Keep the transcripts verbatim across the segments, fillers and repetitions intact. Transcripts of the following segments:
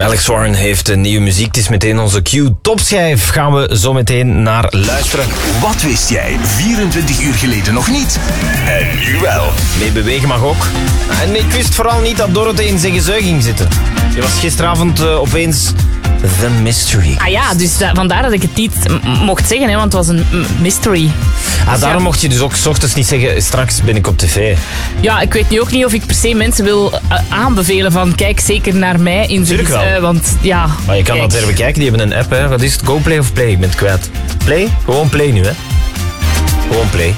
Alex Warren heeft een nieuwe muziek. Het is meteen onze Q-topschijf. Gaan we zo meteen naar luisteren. Wat wist jij vierentwintig uur geleden nog niet? En nu wel. Mee bewegen mag ook. En ik wist vooral niet dat Dorothee in zijn gezeur ging zitten. Je was gisteravond uh, opeens The Mystery. Ah ja, dus da- vandaar dat ik het niet m- mocht zeggen, hè, want het was een m- mystery. Ah, Dus daarom ja. mocht je dus ook 's ochtends niet zeggen, straks ben ik op tv. Ja, ik weet nu ook niet of ik per se mensen wil uh, aanbevelen van kijk zeker naar mij in zijn Tuurlijk wel. gezeur, want ja... Maar je kan kijk. dat weer bekijken, die hebben een app. Hè. Wat is het? Go Play of Play? Ik ben het kwijt. Play? Gewoon Play nu, hè. Gewoon Play.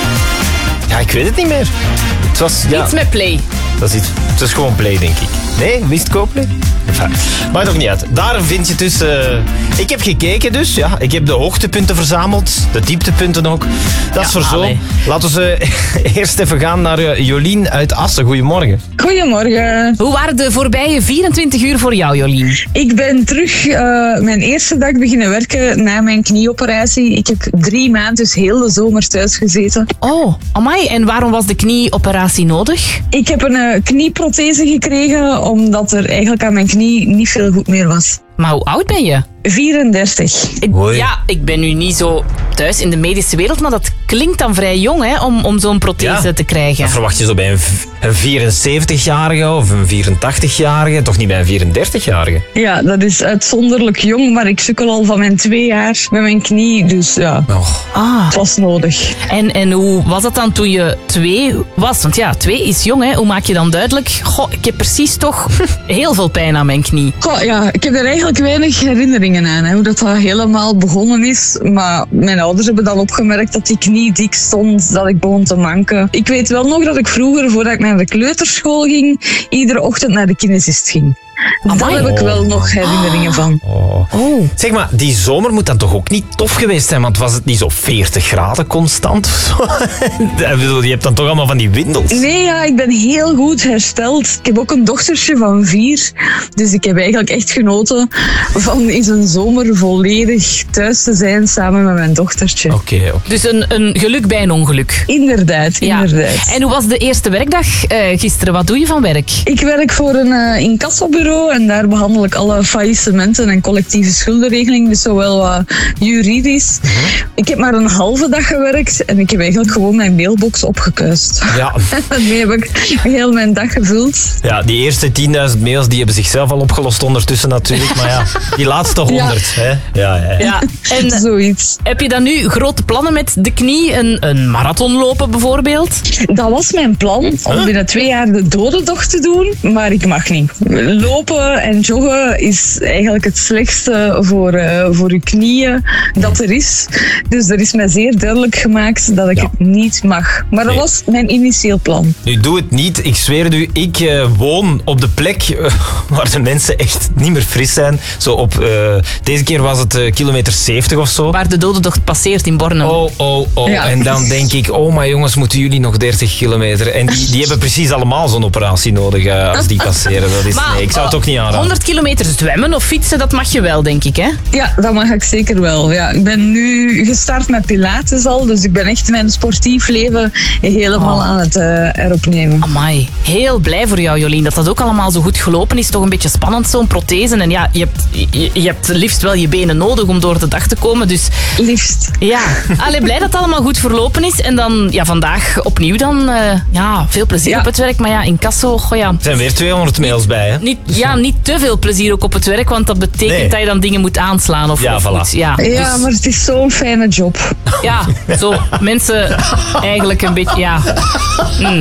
Ja, ja ik weet het niet meer. Het was... Ja, Iets met play. dat is iets, het is gewoon Play, denk ik. Nee, wist het Go Play? Enfin, maakt ook niet uit. Daar vind je dus... Uh, ik heb gekeken dus, ja. Ik heb de hoogtepunten verzameld. De dieptepunten ook. Dat is Ja, voor zo. allee. Laten we uh, eerst even gaan naar uh, Jolien uit Assen. Goedemorgen. Goedemorgen. Hoe waren de voorbije vierentwintig uur voor jou, Jolien? Ik ben terug uh, mijn eerste dag beginnen werken na mijn knieoperatie. Ik heb drie maanden, dus heel de zomer thuis gezeten. Oh, amai. En waarom was de knieoperatie nodig? Ik heb een uh, knieprothese gekregen omdat er eigenlijk aan mijn knie niet veel goed meer was. Maar hoe oud ben je? vierendertig. Ik- Hoi. ja, ik ben nu niet zo thuis in de medische wereld, maar dat klinkt dan vrij jong hè, om, om zo'n prothese Ja. te krijgen. Dan verwacht je zo bij een, v- een vierenzeventigjarige of een vierentachtigjarige, toch niet bij een vierendertigjarige? Ja, dat is uitzonderlijk jong, maar ik sukkel al van mijn twee jaar met mijn knie, dus ja, Oh. Ah. het was nodig. En, en hoe was dat dan toen je twee was? Want ja, twee is jong, hè. Hoe maak je dan duidelijk? Goh, ik heb precies toch heel veel pijn aan mijn knie. Goh, ja, ik heb er eigenlijk weinig herinneringen aan, hè, hoe dat, dat helemaal begonnen is. Maar mijn ouders hebben dan opgemerkt dat die knie dik stond, dat ik begon te manken. Ik weet wel nog dat ik vroeger, voordat ik naar de kleuterschool ging, iedere ochtend naar de kinesist ging. Daar Amai. heb ik wel nog herinneringen van. Oh. Oh. Zeg maar, die zomer moet dan toch ook niet tof geweest zijn? Want was het niet zo veertig graden constant of zo? Ik bedoel, je hebt dan toch allemaal van die windels. Nee, ja, ik ben heel goed hersteld. Ik heb ook een dochtertje van vier. Dus ik heb eigenlijk echt genoten van in zijn zomer volledig thuis te zijn samen met mijn dochtertje. Oké, oké. Dus een, een geluk bij een ongeluk. Inderdaad, Ja. inderdaad. En hoe was de eerste werkdag eh, gisteren? Wat doe je van werk? Ik werk voor een uh, incassobureau en daar behandel ik alle faillissementen en collectieve schuldenregeling, dus zowel uh, juridisch. Ik heb maar een halve dag gewerkt en ik heb eigenlijk gewoon mijn mailbox opgekuist. Ja. Daarmee heb ik heel mijn dag gevuld. Ja, die eerste tienduizend mails die hebben zichzelf al opgelost ondertussen natuurlijk. Maar ja, die laatste honderd. Hè? Ja, ja, ja. Ja. En Zoiets. heb je dan nu grote plannen met de knie? Een, een marathon lopen bijvoorbeeld? Dat was mijn plan, om binnen twee jaar de dodentocht te doen, maar ik mag niet. Lopen en joggen is eigenlijk het slechtste voor, uh, voor je knieën dat er is. Dus er is mij zeer duidelijk gemaakt dat ik Ja. het niet mag. Maar dat Nee. was mijn initieel plan. Nu, doe het niet. Ik zweer het u, ik uh, woon op de plek uh, waar de mensen echt niet meer fris zijn. Zo op, uh, deze keer was het uh, kilometer zeventig of zo. Waar de dodentocht passeert in Bornem. Oh, oh, oh. Ja. En dan denk ik, oh maar jongens, moeten jullie nog dertig kilometer? En die, die hebben precies allemaal zo'n operatie nodig uh, als die passeren. Dat is, Maar, nee, ik zou het ook niet aanraden. honderd kilometer zwemmen of fietsen, dat mag je wel, denk ik, hè? Ja, dat mag ik zeker wel. Ja, ik ben nu gestart met Pilates al, dus ik ben echt mijn sportief leven helemaal Oh. aan het uh, erop nemen. Amai, heel blij voor jou, Jolien, dat dat ook allemaal zo goed gelopen is. Toch een beetje spannend, zo'n prothese. En ja, je hebt, je, je hebt liefst wel je benen nodig om door de dag te komen. Dus Liefst. ja, allee, blij dat het allemaal goed verlopen is. En dan ja, vandaag opnieuw dan, eh, ja, veel plezier Ja. op het werk. Maar ja, in Casso, goh ja, Er zijn weer tweehonderd mails bij, hè? niet, ja, niet te veel plezier ook op het werk, want dat betekent Nee. dat je dan dingen moet aanslaan. Of, Ja, of voilà. moet- ja, Ja, dus- maar het is zo'n fijne job. ja, zo mensen eigenlijk een beetje, ja. Mm.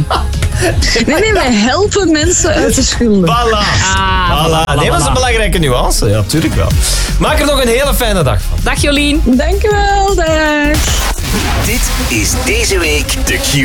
Nee, nee, wij helpen mensen uit de schulden. Voilà. Ah, Voilà. voilà, Nee, dat is voilà. een belangrijke nuance. Ja, tuurlijk wel. Maak er nog een hele fijne dag van. Dag Jolien. Dankjewel, dag. Dit is deze week de Q